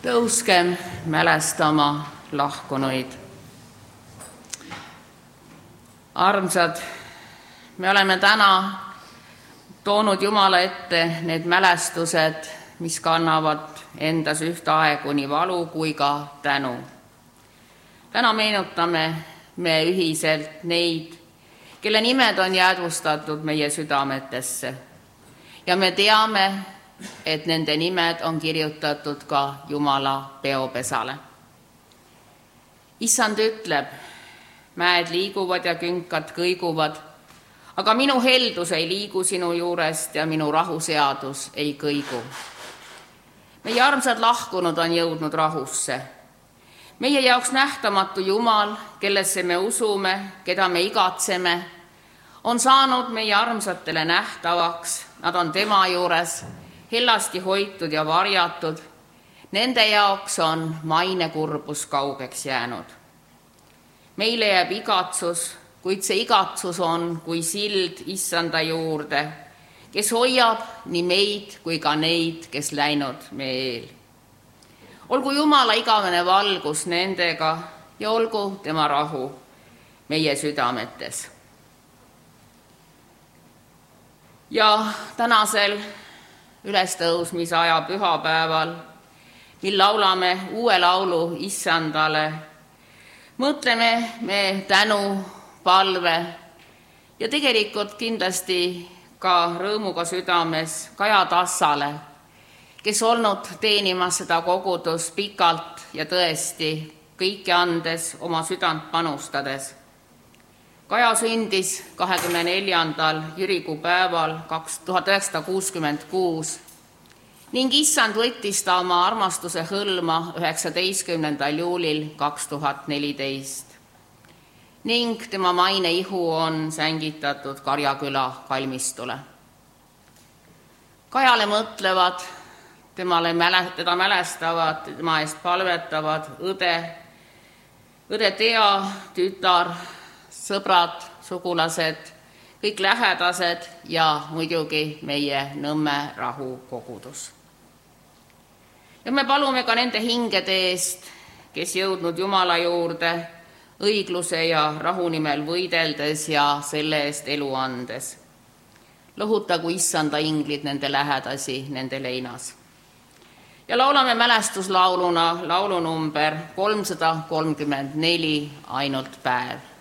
Tõuskem mälestama lahkunuid. Armsad, me oleme täna toonud Jumala ette need mälestused, mis kannavad endas ühtaegu nii valu kui ka tänu. Täna meenutame me ühiselt neid, kelle nimed on jäädvustatud meie südametesse. Ja me teame, et nende nimed on kirjutatud ka Jumala peopesale. Issand ütleb, mäed liiguvad ja künkad kõiguvad, aga minu heldus ei liigu sinu juurest ja minu rahuseadus ei kõigu. Meie armsad lahkunud on jõudnud rahusse. Meie jaoks nähtamatu Jumal, kellesse me usume, keda me igatseme, on saanud meie armsatele nähtavaks. Nad on tema juures hellasti hoitud ja varjatud. Nende jaoks on maine kurbus kaugeks jäänud. Meile jääb igatsus, kuid see igatsus on kui sild Issanda juurde, kes hoiab nii meid kui ka neid, kes läinud meie eel. Olgu Jumala igavene valgus nendega ja olgu tema rahu meie südametes. Ja tänasel ülestõusmise aja pühapäeval, mil laulame uue laulu Issandale, mõtleme me tänu, palve ja tegelikult kindlasti ka rõõmuga südames Kaja Tassale, kes olnud teenimas seda kogudust pikalt ja tõesti kõike andes, oma südant panustades. Kaja sündis 24. Jürikuu päeval 1966 ning Issand võttis ta oma armastuse hõlma 19. juulil 2014 ning tema maine ihu on sängitatud Karjaküla kalmistule. Kajale mõtlevad, teda mälestavad, tema eest palvetavad õde Tea, tütar, sõbrad, sugulased, kõik lähedased ja muidugi meie Nõmme rahukogudus. Ja me palume ka nende hingede eest, kes jõudnud Jumala juurde õigluse ja rahu nimel võideldes ja selle eest elu andes. Lohutagu Issanda inglid nende lähedasi nende leinas. Ja laulame mälestuslauluna laulunumber 334 Ainult päev.